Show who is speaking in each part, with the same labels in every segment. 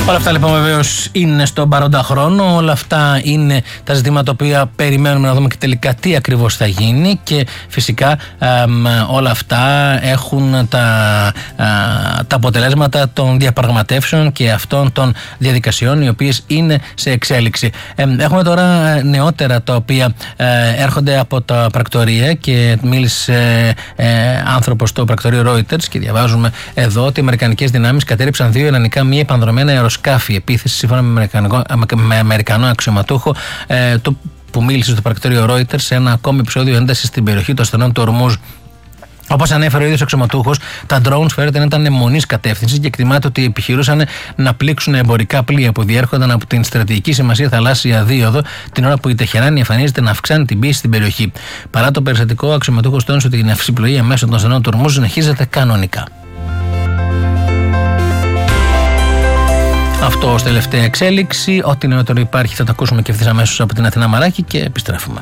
Speaker 1: Όλα αυτά λοιπόν βεβαίως είναι στον παρόντα χρόνο. Όλα αυτά είναι τα ζητήματα τα οποία περιμένουμε να δούμε και τελικά τι ακριβώς θα γίνει, και φυσικά όλα αυτά έχουν τα αποτελέσματα των διαπραγματεύσεων και αυτών των διαδικασιών οι οποίες είναι σε εξέλιξη. Έχουμε τώρα νεότερα τα οποία έρχονται από τα πρακτορία, και μίλησε άνθρωπος στο πρακτορείο Reuters και διαβάζουμε εδώ ότι οι αμερικανικές δυνάμεις κατέριψαν 2 ιρανικά μη επανδρομένα αεροσκάφη. Επίθεση σύμφωνα με Αμερικανό αξιωματούχο που μίλησε στο πρακτορείο Reuters σε ένα ακόμη επεισόδιο έντασης στην περιοχή των στενών του Ορμούζ. Όπως ανέφερε ο ίδιος ο αξιωματούχος, τα drones φαίνεται να ήταν μονής κατεύθυνσης και εκτιμάται ότι επιχειρούσαν να πλήξουν εμπορικά πλοία που διέρχονταν από την στρατηγική σημασία θαλάσσια δίωδο, την ώρα που η Τεχεράνη εμφανίζεται να αυξάνει την πίεση στην περιοχή. Παρά το περιστατικό, ο αξιωματούχος τόνισε ότι η ναυσιπλοεία μέσω των στενών του Ορμούζ συνεχίζεται κανονικά. Αυτό ως τελευταία εξέλιξη. Ό,τι νεότερο υπάρχει θα το ακούσουμε και ευθύς αμέσως από την Αθηνά Μαράκη και επιστρέφουμε.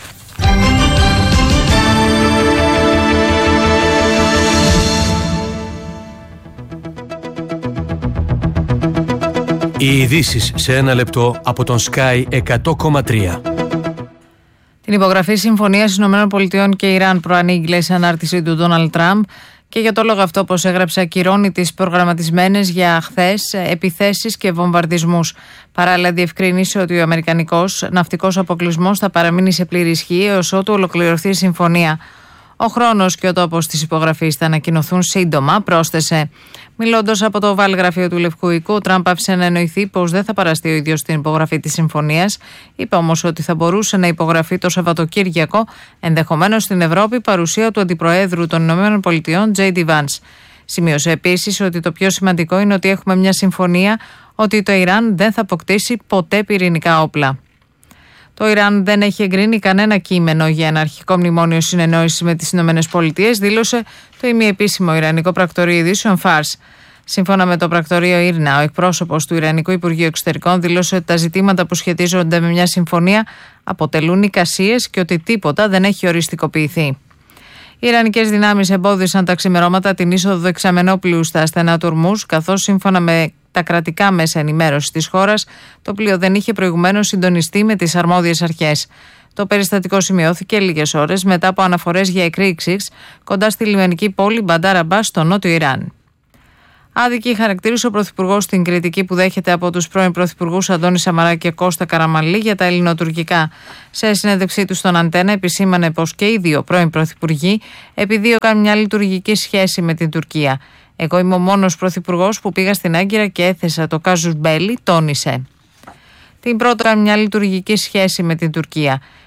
Speaker 2: Οι ειδήσεις σε ένα λεπτό από τον Sky 100,3.
Speaker 3: Την υπογραφή συμφωνίας ΗΠΑ και Ιράν προανήγγειλε σε ανάρτηση του Ντόναλντ Τραμπ, και για το λόγο αυτό, όπως έγραψε, ακυρώνει τις προγραμματισμένες για χθες επιθέσεις και βομβαρδισμούς. Παράλληλα, διευκρίνησε ότι ο αμερικανικός ναυτικός αποκλεισμός θα παραμείνει σε πλήρη ισχύ έως ότου ολοκληρωθεί η συμφωνία. Ο χρόνος και ο τόπος της υπογραφής θα ανακοινωθούν σύντομα, πρόσθεσε. Μιλώντας από το Oval γραφείο του Λευκού Οίκου, ο Τραμπ άφησε να εννοηθεί πως δεν θα παραστεί ο ίδιος στην υπογραφή της συμφωνίας. Είπε όμως ότι θα μπορούσε να υπογραφεί το Σαββατοκύριακο, ενδεχομένως στην Ευρώπη, παρουσία του Αντιπροέδρου των ΗΠΑ, J.D. Vance. Σημείωσε επίσης ότι το πιο σημαντικό είναι ότι έχουμε μια συμφωνία ότι το Ιράν δεν θα αποκτήσει ποτέ πυρηνικά όπλα. Το Ιράν δεν έχει εγκρίνει κανένα κείμενο για ένα αρχικό μνημόνιο συνεννόησης με τις ΗΠΑ, δήλωσε το ημιεπίσημο Ιρανικό Πρακτορείο Ειδήσεων Fars. Σύμφωνα με το πρακτορείο Ήρνα, ο εκπρόσωπος του Ιρανικού Υπουργείου Εξωτερικών δήλωσε ότι τα ζητήματα που σχετίζονται με μια συμφωνία αποτελούν εικασίες και ότι τίποτα δεν έχει οριστικοποιηθεί. Οι Ιρανικές δυνάμεις εμπόδισαν τα ξημερώματα την είσοδο δεξαμενόπλοιου στα στενά του Ορμούζ, καθώς σύμφωνα με τα κρατικά μέσα ενημέρωσης της χώρας, το πλοίο δεν είχε προηγουμένως συντονιστεί με τις αρμόδιες αρχές. Το περιστατικό σημειώθηκε λίγες ώρες μετά από αναφορές για εκρήξεις κοντά στη λιμενική πόλη Μπαντάρ Αμπάς στο νότιο Ιράν. Άδικη χαρακτήρισε ο Πρωθυπουργός την κριτική που δέχεται από τους πρώην Πρωθυπουργούς Αντώνη Σαμαρά και Κώστα Καραμανλή για τα ελληνοτουρκικά. Σε συνέντευξή του στον Αντένα, επισήμανε πως και οι δύο πρώην Πρωθυπουργοί επιδίωκαν μια λειτουργική σχέση με την Τουρκία. Εγώ είμαι ο μόνος Πρωθυπουργός που πήγα στην Άγκυρα και έθεσα το κάζους μπέλι, τόνισε. Την πρώτα μια λειτουργική σχέση με την Τουρκία.